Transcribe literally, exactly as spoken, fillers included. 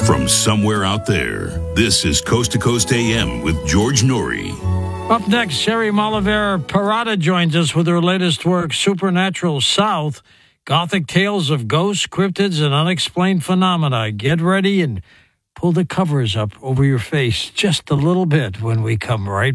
From somewhere out there, this is Coast to Coast A M with George Norrie. Up next, Sherry Malavera Parada joins us with her latest work, Supernatural South, Gothic Tales of Ghosts, Cryptids, and Unexplained Phenomena. Get ready and pull the covers up over your face just a little bit when we come right